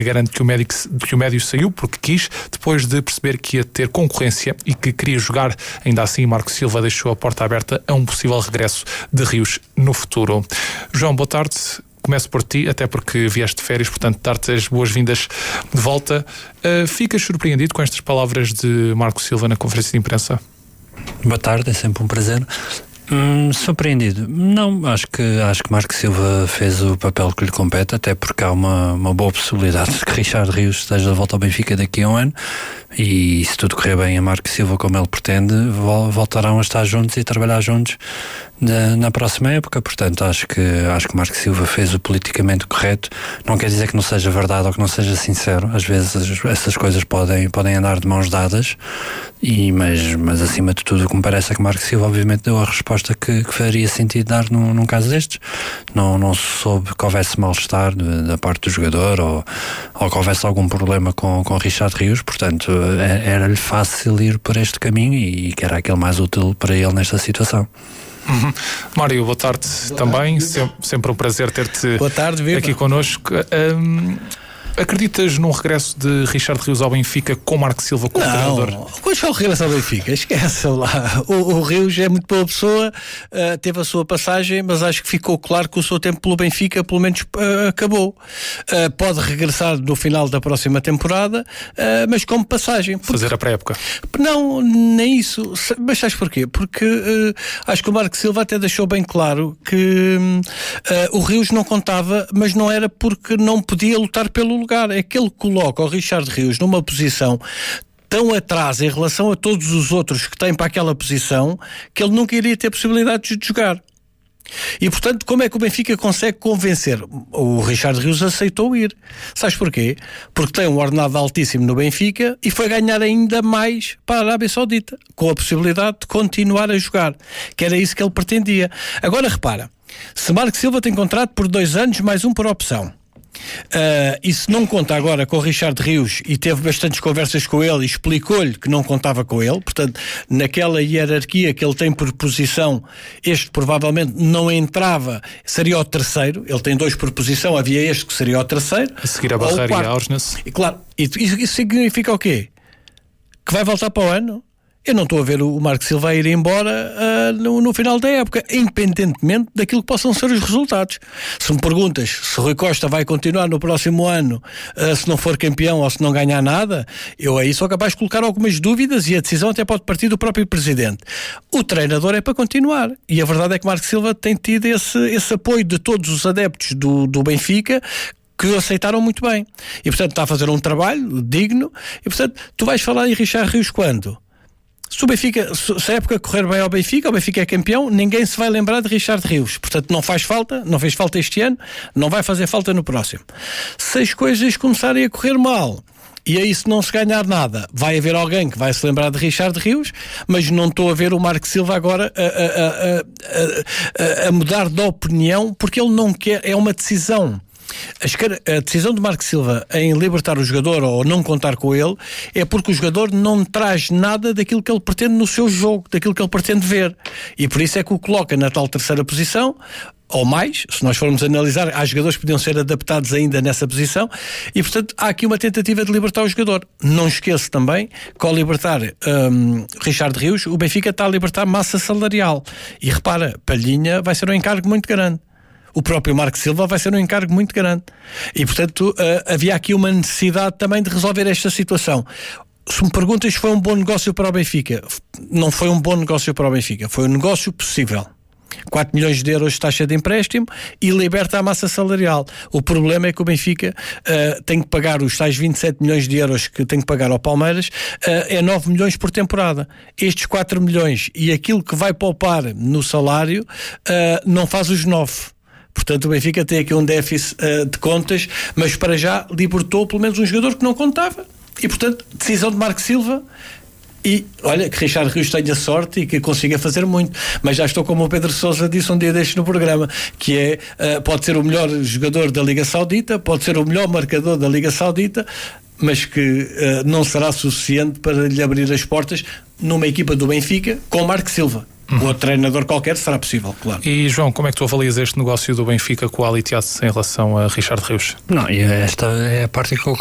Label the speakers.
Speaker 1: garante que o médio saiu porque quis, depois de perceber que ia ter concorrência e que queria jogar. Ainda assim, Marco Silva deixou a porta aberta a um possível regresso de Rios no futuro. João, boa tarde. Começo por ti, até porque vieste de férias, portanto, dar-te as boas-vindas de volta. Ficas surpreendido com estas palavras de Marco Silva na conferência de imprensa?
Speaker 2: Boa tarde, é sempre um prazer. Surpreendido? Não, acho que Marco Silva fez o papel que lhe compete, até porque há uma boa possibilidade de que Richard Rios esteja de volta ao Benfica daqui a um ano, e se tudo correr bem a Marco Silva como ele pretende, voltarão a estar juntos e trabalhar juntos na próxima época. Portanto, acho que Marco Silva fez o politicamente correto. Não quer dizer que não seja verdade ou que não seja sincero. Às vezes essas coisas podem andar de mãos dadas, mas acima de tudo o que me parece é que Marco Silva obviamente deu a resposta que faria sentido dar num caso destes. Não soube que houvesse mal-estar da parte do jogador ou que houvesse algum problema com Richard Rios. Portanto, era-lhe fácil ir por este caminho e que era aquele mais útil para ele nesta situação.
Speaker 1: Mário, boa tarde também. Sempre um prazer ter-te aqui connosco. Acreditas num regresso de Richard Rios ao Benfica com Marco Silva como treinador?
Speaker 3: Não, quando foi o regresso ao Benfica? Esquece lá. O Rios é muito boa pessoa, teve a sua passagem, mas acho que ficou claro que o seu tempo pelo Benfica pelo menos acabou. Pode regressar no final da próxima temporada, mas como passagem.
Speaker 1: Fazer a pré-época?
Speaker 3: Não, nem isso. Mas sabes porquê? Porque acho que o Marco Silva até deixou bem claro que o Rios não contava, mas não era porque não podia lutar pelo lugar. É que ele coloca o Richard Rios numa posição tão atrás em relação a todos os outros que têm para aquela posição que ele nunca iria ter possibilidades de jogar. E portanto, como é que o Benfica consegue convencer? O Richard Rios aceitou ir. Sabes porquê? Porque tem um ordenado altíssimo no Benfica e foi ganhar ainda mais para a Arábia Saudita, com a possibilidade de continuar a jogar, que era isso que ele pretendia. Agora repara, se Marco Silva tem contrato por 2 anos mais um por opção, e se não conta agora com o Richard Rios, e teve bastantes conversas com ele e explicou-lhe que não contava com ele, portanto naquela hierarquia que ele tem por posição, este provavelmente não entrava, seria o terceiro. Ele tem 2 por posição, havia este que seria o terceiro,
Speaker 1: a seguir a Barreira e a Aursnes.
Speaker 3: E claro, isso significa o quê? Que vai voltar para o ano? Eu não estou a ver o Marco Silva ir embora no final da época, independentemente daquilo que possam ser os resultados. Se me perguntas se Rui Costa vai continuar no próximo ano, se não for campeão ou se não ganhar nada, eu aí sou capaz de colocar algumas dúvidas, e a decisão até pode partir do próprio presidente. O treinador é para continuar, e a verdade é que Marco Silva tem tido esse apoio de todos os adeptos do Benfica, que o aceitaram muito bem. E portanto está a fazer um trabalho digno, e portanto tu vais falar em Richard Rios quando? Se a época correr bem ao Benfica, o Benfica é campeão, ninguém se vai lembrar de Richard Rios. Portanto, não faz falta, não fez falta este ano, não vai fazer falta no próximo. Se as coisas começarem a correr mal, e aí se não se ganhar nada, vai haver alguém que vai se lembrar de Richard Rios, mas não estou a ver o Marco Silva agora a mudar de opinião, porque ele não quer, é uma decisão. A decisão de Marco Silva em libertar o jogador ou não contar com ele é porque o jogador não traz nada daquilo que ele pretende no seu jogo, daquilo que ele pretende ver, e por isso é que o coloca na tal terceira posição ou mais. Se nós formos analisar, há jogadores que podiam ser adaptados ainda nessa posição, e portanto há aqui uma tentativa de libertar o jogador. Não esqueço também que ao libertar Richard Rios, o Benfica está a libertar massa salarial, e repara, Palhinha vai ser um encargo muito grande, o próprio Marco Silva vai ser um encargo muito grande, e portanto havia aqui uma necessidade também de resolver esta situação. Se me perguntas se foi um bom negócio para o Benfica, não foi um bom negócio para o Benfica, foi um negócio possível. 4 milhões de euros de taxa de empréstimo e liberta a massa salarial. O problema é que o Benfica tem que pagar os tais 27 milhões de euros que tem que pagar ao Palmeiras, é 9 milhões por temporada. Estes 4 milhões e aquilo que vai poupar no salário não faz os 9. Portanto, o Benfica tem aqui um déficit de contas, mas para já libertou pelo menos um jogador que não contava. E, portanto, decisão de Marco Silva. E, olha, que Richard Rios tenha sorte e que consiga fazer muito. Mas já estou como o Pedro Sousa disse um dia deste no programa, que pode ser o melhor jogador da Liga Saudita, pode ser o melhor marcador da Liga Saudita, mas que não será suficiente para lhe abrir as portas numa equipa do Benfica com Marco Silva. O outro treinador qualquer será possível, claro.
Speaker 1: E João, como é que tu avalias este negócio do Benfica com o Al Ittihad em relação a Richard Rios?
Speaker 2: Não, e esta é a parte que eu